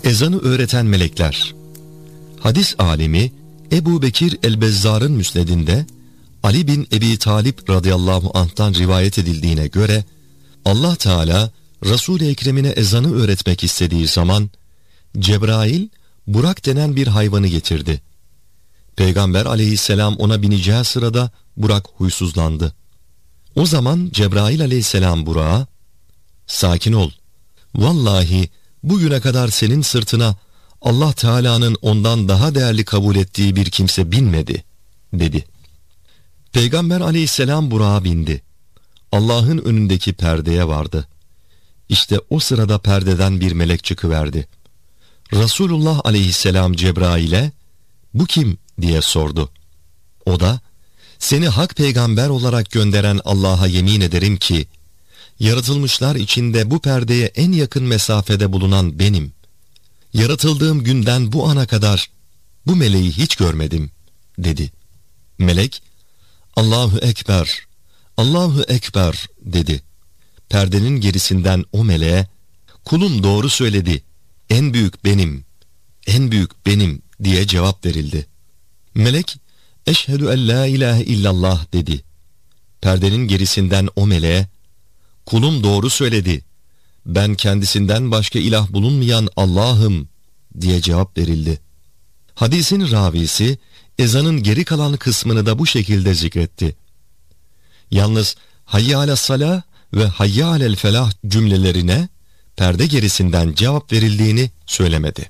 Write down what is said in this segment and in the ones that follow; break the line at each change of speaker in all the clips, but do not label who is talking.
Ezanı öğreten melekler. Hadis alimi Ebu Bekir el-Bezzar'ın müsnedinde Ali bin Ebi Talip radıyallahu anh'tan rivayet edildiğine göre Allah Teala Resul-i Ekrem'ine ezanı öğretmek istediği zaman Cebrail Burak denen bir hayvanı getirdi. Peygamber aleyhisselam ona bineceği sırada Burak huysuzlandı. O zaman Cebrail aleyhisselam Burak'a "Sakin ol. Vallahi bugüne kadar senin sırtına Allah Teala'nın ondan daha değerli kabul ettiği bir kimse binmedi," dedi. Peygamber aleyhisselam Burak'a bindi. Allah'ın önündeki perdeye vardı. İşte o sırada perdeden bir melek çıkıverdi. Resulullah aleyhisselam Cebrail'e "Bu kim?" diye sordu. O da "Seni hak peygamber olarak gönderen Allah'a yemin ederim ki yaratılmışlar içinde bu perdeye en yakın mesafede bulunan benim. Yaratıldığım günden bu ana kadar bu meleği hiç görmedim," dedi. Melek "Allahu Ekber, Allahu Ekber," dedi. Perdenin gerisinden o meleğe "Kulum doğru söyledi, en büyük benim, en büyük benim," diye cevap verildi. Melek "Eşhedü en la ilahe illallah," dedi. Perdenin gerisinden o meleğe "Kulum doğru söyledi, ben kendisinden başka ilah bulunmayan Allah'ım," diye cevap verildi. Hadisin ravisi ezanın geri kalan kısmını da bu şekilde zikretti. Yalnız hayye alessalah ve hayye alel felah cümlelerine perde gerisinden cevap verildiğini söylemedi.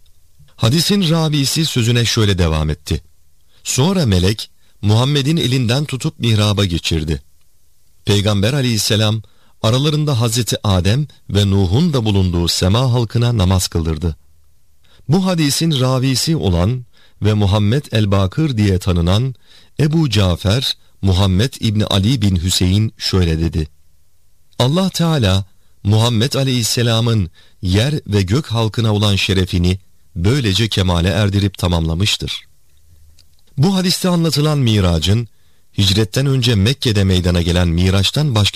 Hadisin ravisi sözüne şöyle devam etti. Sonra melek Muhammed'in elinden tutup mihraba geçirdi. Peygamber aleyhisselam aralarında Hazreti Adem ve Nuh'un da bulunduğu sema halkına namaz kıldırdı. Bu hadisin ravisi olan ve Muhammed el-Bakır diye tanınan Ebu Cafer Muhammed İbni Ali bin Hüseyin şöyle dedi. Allah Teala Muhammed aleyhisselamın yer ve gök halkına olan şerefini böylece kemale erdirip tamamlamıştır. Bu hadiste anlatılan miracın hicretten önce Mekke'de meydana gelen miraçtan başka